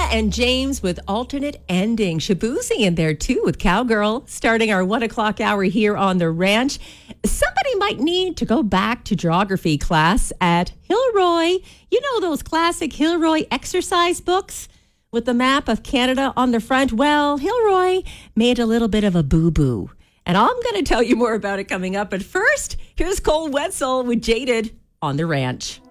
and James with alternate ending. Shabuzi in there too with Cowgirl, starting our 1 o'clock hour here on the ranch. Somebody might need to go back to geography class at Hilroy. You know those classic Hilroy exercise books with the map of Canada on the front? Well, Hilroy made a little bit of a boo-boo. And I'm going to tell you more about it coming up. But first, here's Cole Wetzel with Jaded on the ranch.